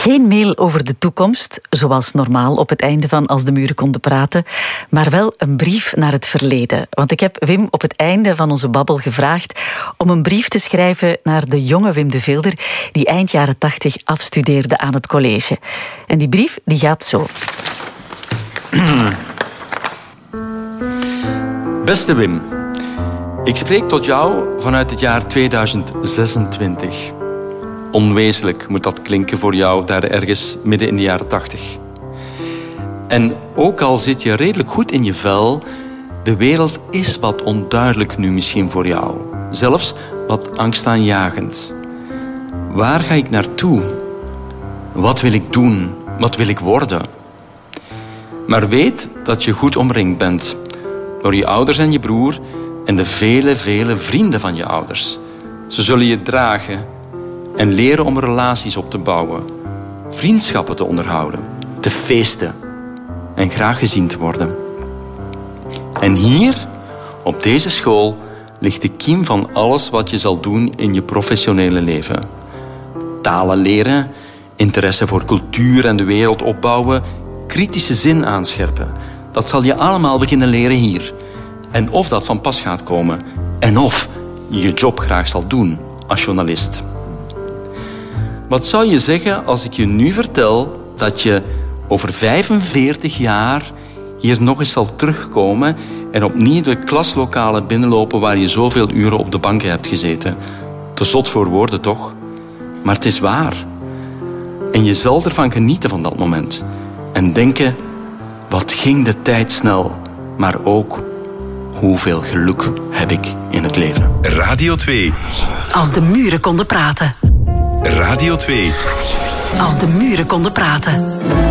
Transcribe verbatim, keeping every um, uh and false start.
Geen mail over de toekomst, zoals normaal op het einde van Als de muren konden praten, maar wel een brief naar het verleden. Want ik heb Wim op het einde van onze babbel gevraagd om een brief te schrijven naar de jonge Wim de Vilder, die eind jaren tachtig afstudeerde aan het college. En die brief die gaat zo. Beste Wim, ik spreek tot jou vanuit het jaar tweeduizend zesentwintig. Onwezenlijk moet dat klinken voor jou daar ergens midden in de jaren tachtig. En ook al zit je redelijk goed in je vel, de wereld is wat onduidelijk nu misschien voor jou. Zelfs wat angstaanjagend. Waar ga ik naartoe? Wat wil ik doen? Wat wil ik worden? Maar weet dat je goed omringd bent door je ouders en je broer en de vele, vele vrienden van je ouders. Ze zullen je dragen en leren om relaties op te bouwen, vriendschappen te onderhouden, te feesten en graag gezien te worden. En hier, op deze school, ligt de kiem van alles wat je zal doen in je professionele leven. Talen leren, interesse voor cultuur en de wereld opbouwen, kritische zin aanscherpen. Dat zal je allemaal beginnen leren hier. En of dat van pas gaat komen. En of je je job graag zal doen als journalist. Wat zou je zeggen als ik je nu vertel dat je over vijfenveertig jaar hier nog eens zal terugkomen en opnieuw de klaslokalen binnenlopen waar je zoveel uren op de banken hebt gezeten? Te zot voor woorden, toch? Maar het is waar. En je zal ervan genieten van dat moment. En denken, wat ging de tijd snel. Maar ook, hoeveel geluk heb ik in het leven. Radio twee. Als de muren konden praten. Radio twee. Als de muren konden praten.